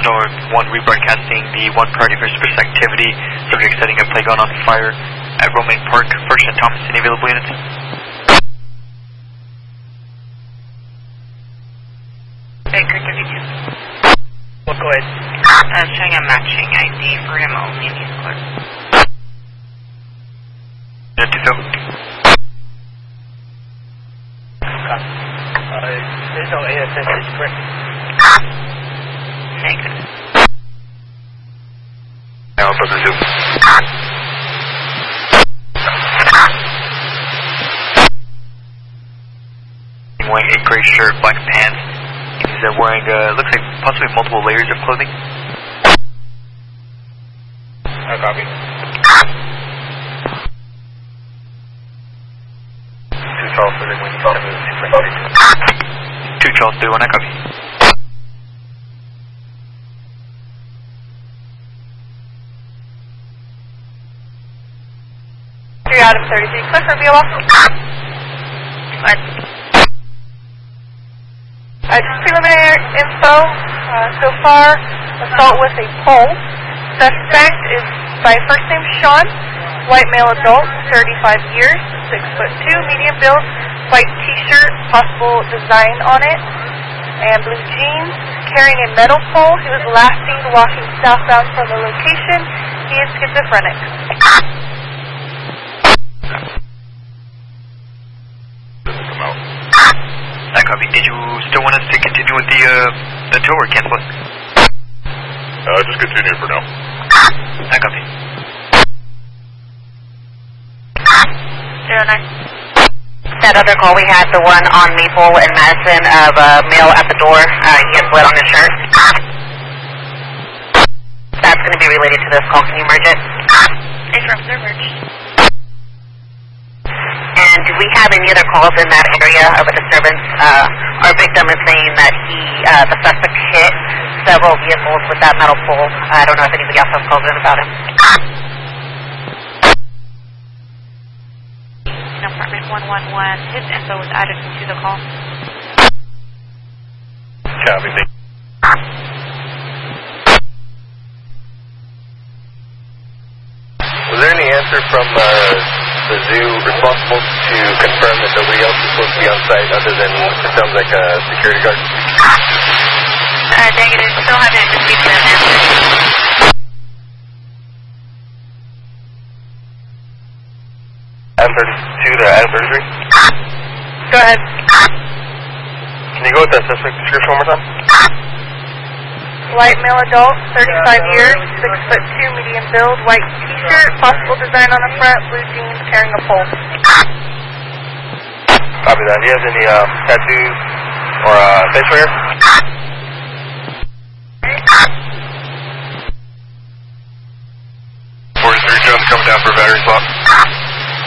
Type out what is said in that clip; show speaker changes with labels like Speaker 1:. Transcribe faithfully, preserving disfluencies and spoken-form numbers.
Speaker 1: Nord one rebroadcasting the one priority for suspicious activity, subject setting a playground on fire at Romaine Park. First and Thomas, any available units?
Speaker 2: Baker thirty-two.
Speaker 3: Well, go ahead.
Speaker 2: I'm showing a matching I D for him only in his court.
Speaker 1: Unit two two.
Speaker 3: Uh, there's no A S S, is correct?
Speaker 2: Negative.
Speaker 1: Now, Brother Zoo. Wearing a gray shirt, black pants. He's uh, wearing, uh, looks like possibly multiple layers of clothing.
Speaker 3: I copy.
Speaker 1: Two Charles thirty-one, Two Charles thirty-one, I copy.
Speaker 4: Three out of thirty-three, Clifford, be off.
Speaker 2: What?
Speaker 4: Uh, just preliminary info, uh, so far, assault with a pole. Suspect is by first name Sean, white male adult, thirty-five years, six foot two, medium build, white t-shirt, possible design on it, and blue jeans, carrying a metal pole. He was last seen walking southbound from the location. He is schizophrenic.
Speaker 1: Come out. I copy. Did you still want us to continue with the, uh, the tour or cancel it?
Speaker 5: Uh, just continue for now.
Speaker 1: I copy.
Speaker 2: Zero nine. That other call we had, the one on Maple and Madison of a uh, male at the door, uh, he has blood on his shirt. That's going to be related to this call. Can you merge it? Affirmative, merge. And do we have any other calls in that area of a disturbance? Uh, our victim is saying that he, uh, the suspect hit several vehicles with that metal pole. I don't know if anybody else has called in about him. Apartment one one one, his info was added to the call.
Speaker 5: Copy, thank you.
Speaker 6: Was there any answer from uh, the zoo responsible to confirm that nobody else is supposed to be on site other than it sounds like a security guard?
Speaker 2: Uh, negative, still haven't received an answer.
Speaker 6: Adam thirty-two to Adam thirty-three?
Speaker 4: Go ahead.
Speaker 6: Can you go with that suspect description one more time?
Speaker 4: White male adult, thirty-five years, six foot two, medium build, white t-shirt, possible design on the front, blue jeans, carrying a pole.
Speaker 6: Copy that. Do you have any um, tattoos or uh, face wear?
Speaker 5: forty-three Jones coming down for a battery swap.